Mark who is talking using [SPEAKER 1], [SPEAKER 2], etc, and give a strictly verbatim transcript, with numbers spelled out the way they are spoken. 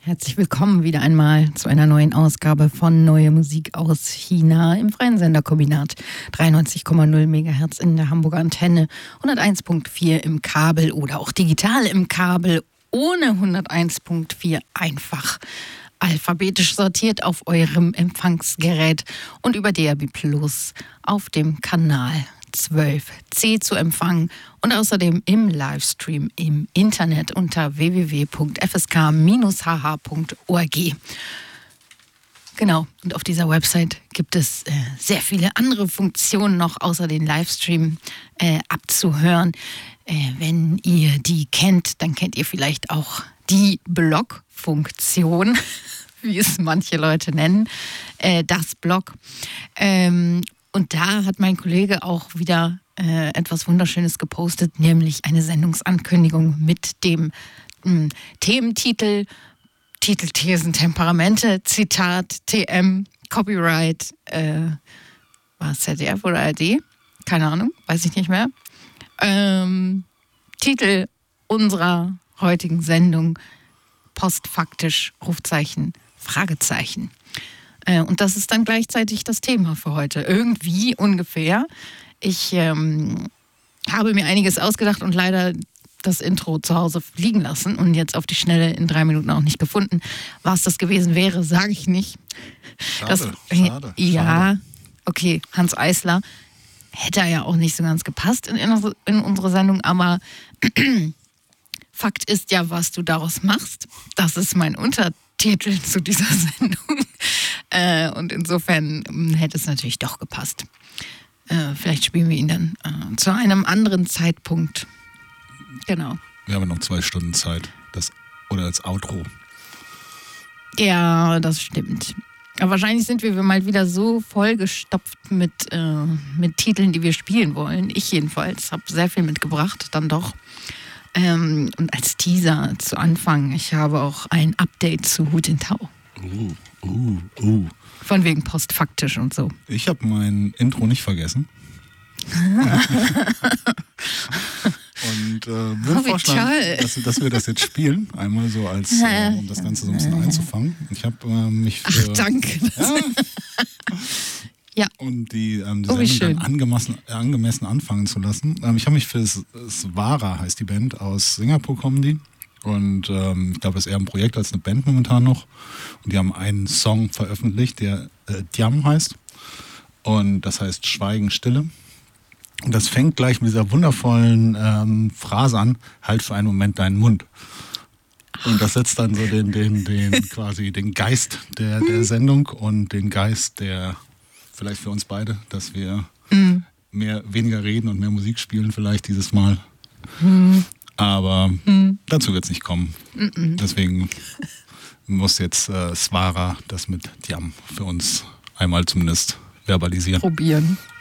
[SPEAKER 1] Herzlich willkommen wieder einmal zu einer neuen Ausgabe von Neue Musik aus China im freien Senderkombinat. dreiundneunzig Komma null Megahertz in der Hamburger Antenne, hunderteins Komma vier im Kabel oder auch digital im Kabel ohne hunderteins Komma vier einfach alphabetisch sortiert auf eurem Empfangsgerät und über D A B Plus auf dem Kanal zwölf C zu empfangen und außerdem im Livestream im Internet unter w w w punkt f s k dash h h punkt org. Genau, und auf dieser Website gibt es äh, sehr viele andere Funktionen noch, außer den Livestream äh, abzuhören. Äh, wenn ihr die kennt, dann kennt ihr vielleicht auch die Blog-Funktion, wie es manche Leute nennen, äh, das Blog. Ähm, Und da hat mein Kollege auch wieder äh, etwas Wunderschönes gepostet, nämlich eine Sendungsankündigung mit dem mh, Thementitel, Titel, Thesen, Temperamente, Zitat, T M, Copyright, äh, war es Z D F oder A R D? Keine Ahnung, weiß ich nicht mehr. Ähm, Titel unserer heutigen Sendung, postfaktisch, Rufzeichen, Fragezeichen. Und das ist dann gleichzeitig das Thema für heute. Irgendwie ungefähr. Ich ähm, habe mir einiges ausgedacht und leider das Intro zu Hause liegen lassen und jetzt auf die Schnelle in drei Minuten auch nicht gefunden. Was das gewesen wäre, sage ich nicht.
[SPEAKER 2] Schade,
[SPEAKER 1] das,
[SPEAKER 2] schade.
[SPEAKER 1] Ja,
[SPEAKER 2] schade.
[SPEAKER 1] Okay, Hans Eisler. Hätte er ja auch nicht so ganz gepasst in, in unsere Sendung, aber Fakt ist ja, was du daraus machst. Das ist mein Untertitel zu dieser Sendung. Äh, und insofern hätte es natürlich doch gepasst. Äh, vielleicht spielen wir ihn dann äh, zu einem anderen Zeitpunkt. Genau.
[SPEAKER 2] Wir haben noch zwei Stunden Zeit. Das, oder als Outro.
[SPEAKER 1] Ja, das stimmt. Aber wahrscheinlich sind wir mal wieder so vollgestopft mit, äh, mit Titeln, die wir spielen wollen. Ich jedenfalls habe sehr viel mitgebracht, dann doch. Ähm, und als Teaser zu Anfang, ich habe auch ein Update zu Hu Jintao.
[SPEAKER 2] Uh, uh, uh.
[SPEAKER 1] Von wegen postfaktisch und so.
[SPEAKER 2] Ich habe mein Intro nicht vergessen. Und äh, würde
[SPEAKER 1] oh,
[SPEAKER 2] vorschlagen, dass, dass wir das jetzt spielen. Einmal so als, äh, um das Ganze so ein bisschen einzufangen. Ich habe äh, mich für...
[SPEAKER 1] Ach, danke.
[SPEAKER 2] Ja.
[SPEAKER 1] Ja.
[SPEAKER 2] Und die, ähm, die
[SPEAKER 1] oh,
[SPEAKER 2] Sendung dann angemessen, äh, angemessen anfangen zu lassen. Ähm, ich habe mich für Swara, heißt die Band, aus Singapur kommen die. Und ähm, ich glaube, es ist eher ein Projekt als eine Band momentan noch. Und die haben einen Song veröffentlicht, der äh, Diam heißt. Und das heißt Schweigen, Stille. Und das fängt gleich mit dieser wundervollen ähm, Phrase an, halt für einen Moment deinen Mund. Und das setzt dann so den, den, den quasi den Geist der, der Sendung und den Geist der, vielleicht für uns beide, dass wir mhm. mehr, weniger reden und mehr Musik spielen vielleicht dieses Mal. Mhm. Aber hm. dazu wird es nicht kommen. Mm-mm. Deswegen muss jetzt äh, Swara das mit Diam für uns einmal zumindest verbalisieren.
[SPEAKER 1] Probieren.